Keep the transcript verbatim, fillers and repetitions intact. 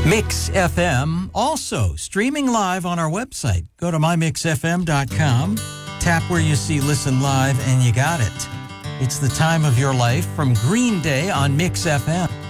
Mix F M, also streaming live on our website. Go to my mix f m dot com, tap where you see Listen Live, and you got it. It's the time of your life from Green Day on Mix F M.